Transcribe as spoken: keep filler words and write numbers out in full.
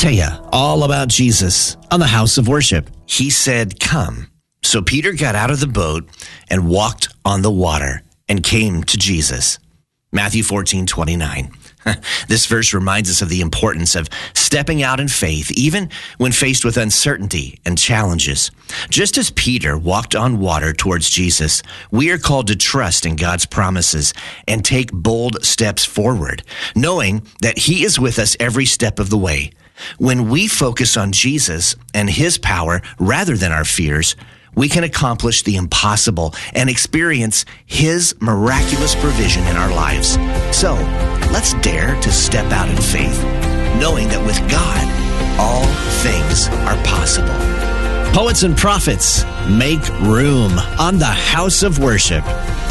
tell you all about Jesus on the House of Worship. He said, "Come." So Peter got out of the boat and walked on the water and came to Jesus. Matthew fourteen twenty-nine. This verse reminds us of the importance of stepping out in faith, even when faced with uncertainty and challenges. Just as Peter walked on water towards Jesus, we are called to trust in God's promises and take bold steps forward, knowing that He is with us every step of the way. When we focus on Jesus and His power rather than our fears, we can accomplish the impossible and experience His miraculous provision in our lives. So, let's dare to step out in faith, knowing that with God, all things are possible. Poets and prophets, make room on the House of Worship.